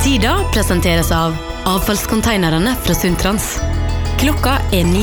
Sida presenteres av avfallskonteinerne fra Sundtrans. Klokka 9.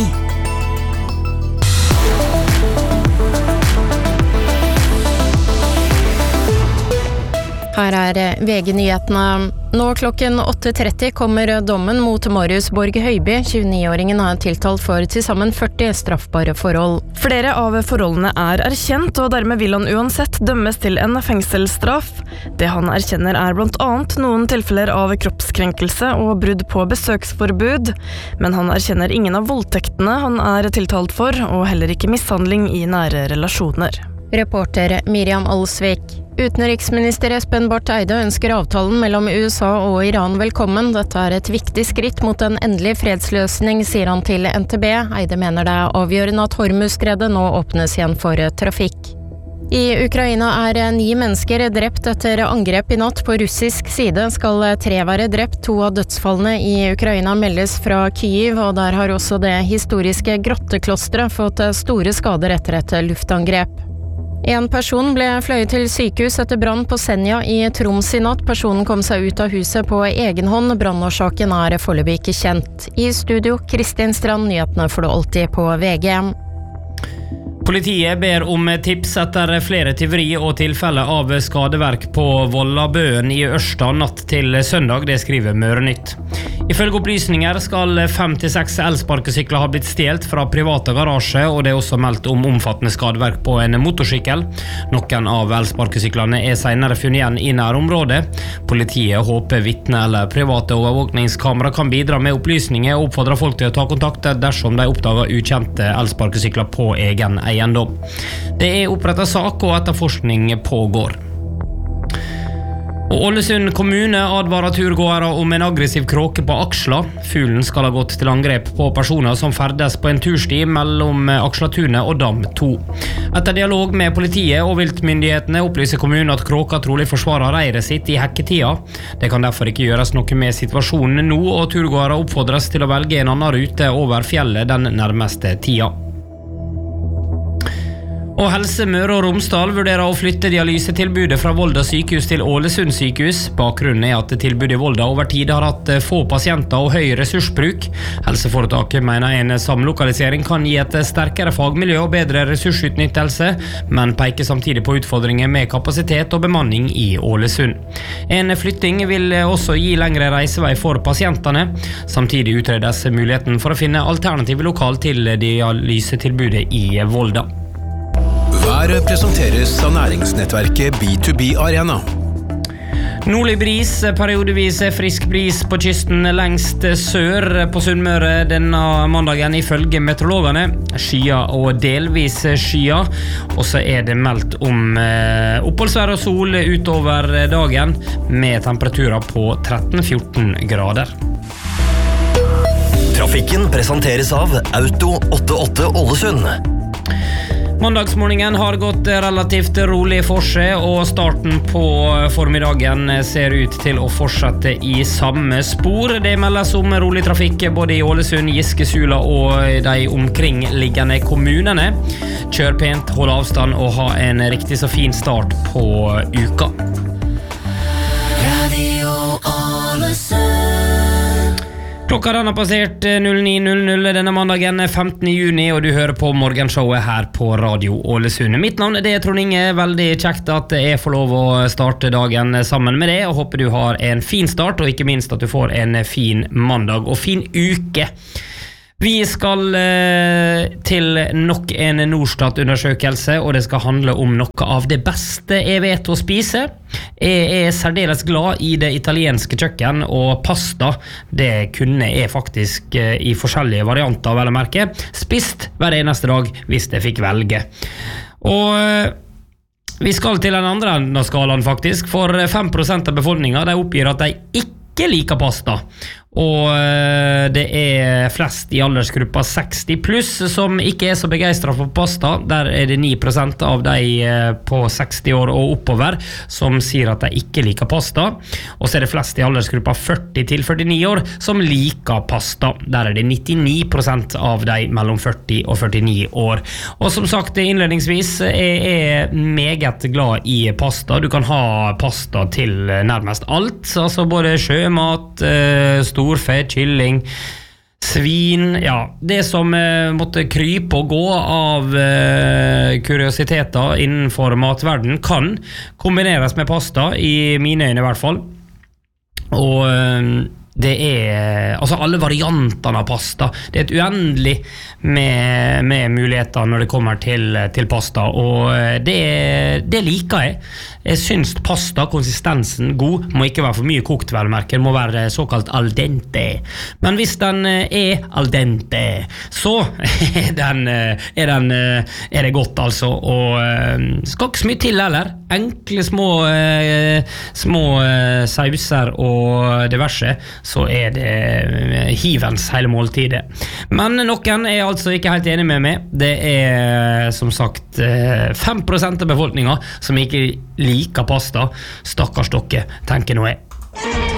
Her VG-nyhetene. Nå klokken 8:30 kommer dommen mot Marius Borg Høiby. 29-åringen er tiltalt for til sammen 40 straffbare forhold. Flere av forholdene er erkjent, og dermed vil han uansett dømmes til en fengselsstraff. Det han erkjenner er blant annet noen tilfeller av kroppskrenkelse og brudd på besøksforbud, men han erkjenner ingen av voldtektene han er tiltalt for, og heller ikke mishandling i nære relasjoner. Reporter Miriam Alsvik. Utenriksminister Espen Barth Eide ønsker avtalen mellom USA og Iran velkommen. Dette er et viktig skritt mot en endelig fredsløsning, sier han til NTB. Eide mener det er avgjørende at Hormuzstredet nå åpnes igjen for trafikk. I Ukraina er 9 mennesker drept etter angrep i natt. På russisk side skal 3 være drept. 2 av dødsfallene i Ukraina meldes fra Kyiv, og der har også det historiske grotteklosteret fått store skader etter et luftangrep. En person ble fløyet til sykehus etter brann på Senja i Troms i natt. Personen kom seg ut av huset på egen hånd. Brannårsaken er foreløpig ikke kjent. I studio, Kristin Strand, nyhetene får du alltid på VG. Politiet ber om tips etter flere tyveri og tilfeller av skadeverk på Vollabøen i Ørsta natt til søndag, det skriver Mørenytt. Ifølge opplysninger skal 5-6 elsparkesykler ha blitt stjelt fra private garasje, og det er også meldt om omfattende skadeverk på en motorsykkel. Noen av elsparkesyklene er senere funnet igjen i nærområdet. Politiet håper vitne eller private overvåkningskamera kan bidra med opplysninger og oppfordrer folk til å ta kontakt dersom de oppdager ukjente elsparkesykler på egen eiendom. Det er opprettet sak, og etterforskning pågår. Og Ålesund kommune advarer turgåere om en aggressiv kråke på Aksla. Fuglen skal ha gått til angrep på personer som ferdes på en tursti mellom Akslatunet og Dam 2. Etter dialog med politiet og viltmyndighetene opplyser kommunen at kråka trolig forsvarer reiret sitt i hekketida. Det kan derfor ikke gjøres noe med situasjonen nå, og turgåere oppfordres til å velge en annen rute over fjellet den nærmeste tida. Og Helse Møre og Romsdal vurderer å flytte dialysetilbudet fra Volda sykehus til Ålesund sykehus. Bakgrunnen er at tilbudet i Volda over tid har hatt få pasienter og høy ressursbruk. Helseforetaket mener en samlokalisering kan gi et sterkere fagmiljø og bedre ressursutnyttelse, men peker samtidig på utfordringer med kapasitet og bemanning i Ålesund. En flytting vil også gi lengre reisevei for pasientene. Samtidig utredes muligheten for å finne alternative lokal til dialysetilbudet i Volda. Været presenteres av næringsnettverket B2B Arena. Nordlig bris, periodevis frisk bris på kysten lengst sør på Sunnmøre denne mandagen ifølge meteorologene. Skyer og delvis skyer, og så er det meldt om oppholdsvær og sol utover dagen med temperaturer på 13-14 grader. Trafikken presenteres av Auto 88 Ålesund. Mandagsmorgenen har gått relativt rolig for seg, og starten på formiddagen ser ut til å fortsette i samme spor. Det meldes om rolig trafikk både i Ålesund, Giske, Sula og de omkringliggende kommunene. Kjør pent, hold avstand og ha en riktig så fin start på uka. Radio Ålesund. Klokka den har passert 09.00 denne mandagen 15. juni, og du hører på morgenshowet her på Radio Ålesund. Mitt navn det er Trond Inge, veldig kjekt at jeg får lov å starte dagen sammen med deg, og håper du har en fin start, og ikke minst at du får en fin mandag og fin uke. Vi skal til nok en Norstat-undersøkelse, og det skal handle om noe av det beste jeg vet å spise. Jeg er særdeles glad i det italienske kjøkken, og pasta, det kunne jeg faktisk i forskjellige varianter, vel å merke, spist hver eneste dag hvis jeg fikk velge. Og vi skal til den andre enden av skalaen faktisk, for 5% av befolkningen de oppgir at de ikke liker pasta. og det flest i aldersgruppa 60 pluss som ikke så begeistret for pasta. Der det 9% av de på 60 år og oppover som sier at de ikke liker pasta, og så det flest i aldersgruppa 40 til 49 år som liker pasta. Der det 99% av de mellom 40 og 49 år. Og som sagt innledningsvis, jeg meget glad i pasta. Du kan ha pasta til nærmest alt, altså både sjømat, storfe, kylling, svin, ja, det som måtte krype og gå av kuriositeter innenfor matverden kan kombineres med pasta, i mine øyne i hvert fall. Og det altså alle variantene av pasta. Det et uendelig med muligheter når det kommer til pasta, og det liker jeg. Jeg synes pasta, konsistensen god, må ikke være for mye kokt, velmerker, må være såkalt al dente. Men hvis den al dente, så er det godt, altså, og skal ikke så mye til heller. Enkle små sauser og diverse, så det hivens hele måltidet. Men noen altså ikke helt enig med meg. Det som sagt 5% av befolkningen som ikke liker pasta. Stakkars dere, tenker nå jeg.